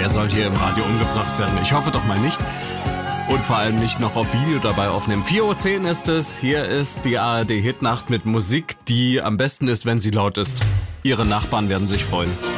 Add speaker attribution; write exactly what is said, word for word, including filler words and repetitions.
Speaker 1: der soll hier im Radio umgebracht werden. Ich hoffe doch mal nicht. Und vor allem nicht noch auf Video dabei aufnehmen. vier Uhr zehn ist es. Hier ist die A R D Hitnacht mit Musik, die am besten ist, wenn sie laut ist. Ihre Nachbarn werden sich freuen.